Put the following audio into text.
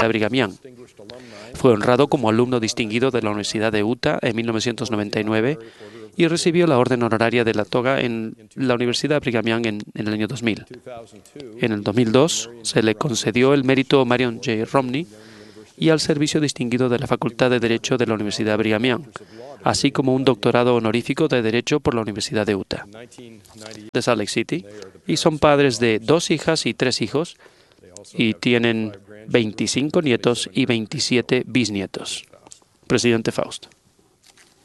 de Brigham Young. Fue honrado como alumno distinguido de la Universidad de Utah en 1999 y recibió la orden honoraria de la toga en la Universidad de Brigham Young en el año 2000. En el 2002 se le concedió el mérito Marion J. Romney y al servicio distinguido de la Facultad de Derecho de la Universidad de Brigham Young, así como un doctorado honorífico de Derecho por la Universidad de Utah, de Salt Lake City, y son padres de 2 hijas y 3 hijos, y tienen 25 nietos y 27 bisnietos. Presidente Faust.